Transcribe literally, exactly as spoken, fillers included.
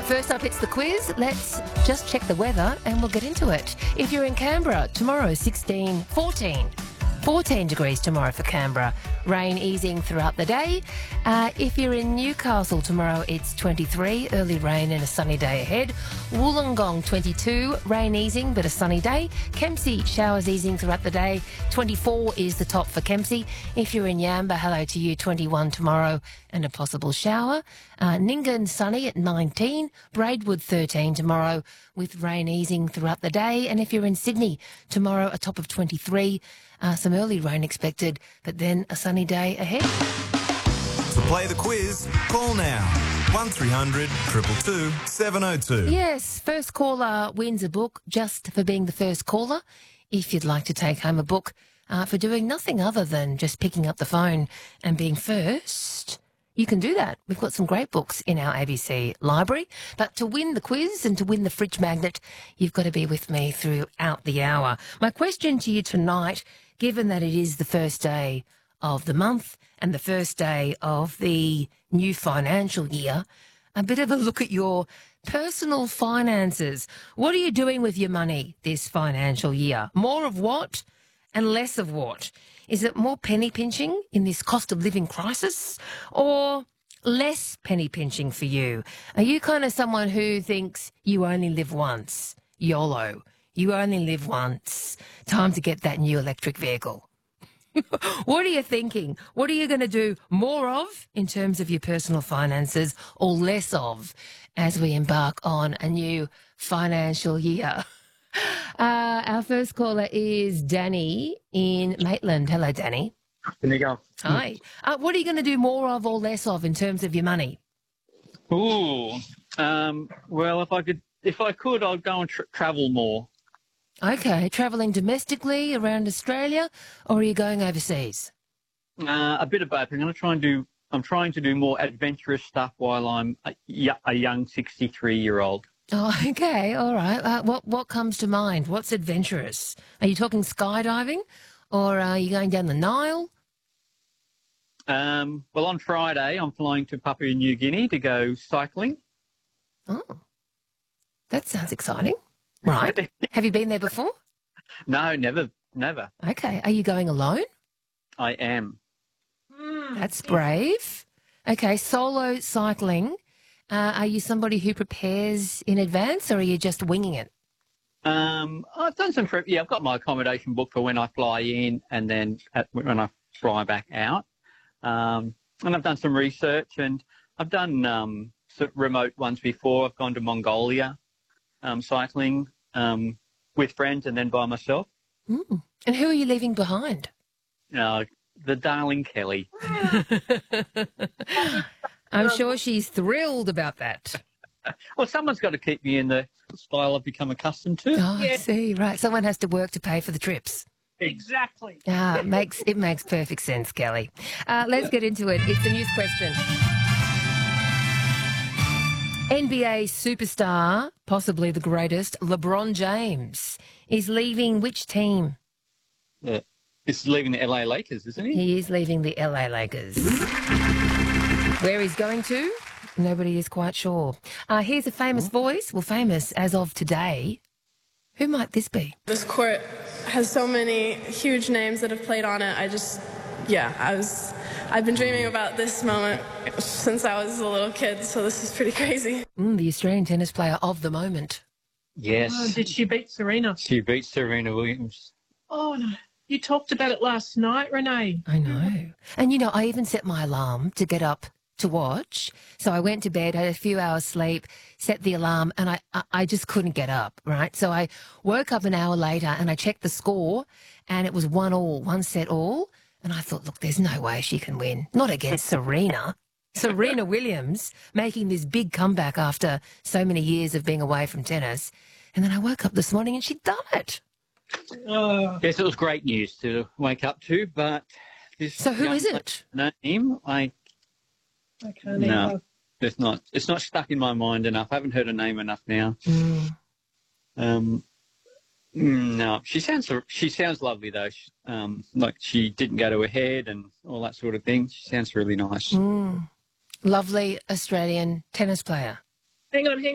first up, it's the quiz. Let's just check the weather and we'll get into it. If you're in Canberra, tomorrow, sixteen, fourteen. fourteen degrees tomorrow for Canberra. Rain easing throughout the day. Uh, if you're in Newcastle tomorrow, it's twenty-three. Early rain and a sunny day ahead. Wollongong, twenty-two. Rain easing, but a sunny day. Kempsey, showers easing throughout the day. twenty-four is the top for Kempsey. If you're in Yamba, hello to you, twenty-one tomorrow and a possible shower. Uh, Nyngan, sunny at nineteen. Braidwood, thirteen tomorrow with rain easing throughout the day. And if you're in Sydney, tomorrow a top of twenty-three. Uh, some early rain expected, but then a sunny day ahead. To play the quiz, call now. one three hundred two two two seven oh two. Yes, first caller wins a book just for being the first caller. If you'd like to take home a book uh, for doing nothing other than just picking up the phone and being first, you can do that. We've got some great books in our A B C library. But to win the quiz and to win the fridge magnet, you've got to be with me throughout the hour. My question to you tonight, given that it is the first day of the month and the first day of the new financial year, a bit of a look at your personal finances. What are you doing with your money this financial year? More of what and less of what? Is it more penny pinching in this cost of living crisis or less penny pinching for you? Are you kind of someone who thinks you only live once? YOLO. You only live once. Time to get that new electric vehicle. What are you thinking? What are you going to do more of in terms of your personal finances or less of as we embark on a new financial year? Uh, our first caller is Danny in Maitland. Hello, Danny. There you go. Hi. Uh, what are you going to do more of or less of in terms of your money? Ooh. Um, well, if I could, if I could, I'd go and tra- travel more. Okay, travelling domestically around Australia, or are you going overseas? Uh, a bit of both. I'm going to try and do. I'm trying to do more adventurous stuff while I'm a, a young sixty-three-year-old. Oh, okay, all right. Uh, what what comes to mind? What's adventurous? Are you talking skydiving, or are you going down the Nile? Um, well, on Friday, I'm flying to Papua New Guinea to go cycling. Oh, that sounds exciting. Right. Have you been there before? No, never, never. Okay. Are you going alone? I am. That's brave. Okay, solo cycling. Uh, are you somebody who prepares in advance, or are you just winging it? Um, I've done some trip. Yeah, I've got my accommodation booked for when I fly in and then at, when I fly back out. Um, and I've done some research, and I've done um, sort of remote ones before. I've gone to Mongolia um, cycling um, with friends and then by myself. Mm. And who are you leaving behind? Uh, the darling Kelly. I'm sure she's thrilled about that. Well, someone's got to keep me in the style I've become accustomed to. Oh, Yeah. I see. Right. Someone has to work to pay for the trips. Exactly. Ah, it makes it makes perfect sense, Kelly. Uh, let's get into it. It's the news question. N B A superstar, possibly the greatest, LeBron James, is leaving which team? Yeah. He's leaving the L A Lakers, isn't he? He is leaving the L A Lakers. Where he's going to, nobody is quite sure. Uh, here's a famous voice, well, famous as of today. Who might this be? This court has so many huge names that have played on it. I just, yeah, I was, I've been dreaming about this moment since I was a little kid, so this is pretty crazy. Mm, the Australian tennis player of the moment. Yes. Oh, did she beat Serena? She beat Serena Williams. Oh, no. You talked about it last night, Renee. I know. And, you know, I even set my alarm to get up to watch. So I went to bed, had a few hours sleep, set the alarm, and I, I, I just couldn't get up, right? So I woke up an hour later and I checked the score, and it was one all, one set all. And I thought, look, there's no way she can win. Not against Serena. Serena Williams making this big comeback after so many years of being away from tennis. And then I woke up this morning and she'd done it. Oh. Yes, it was great news to wake up to, but this So who young is it? name, I I can't no, either. it's not. It's not stuck in my mind enough. I haven't heard her name enough now. Mm. Um, mm, no, she sounds she sounds lovely though. She, um, like she didn't go to her head and all that sort of thing. She sounds really nice. Mm. Lovely Australian tennis player. Hang on, hang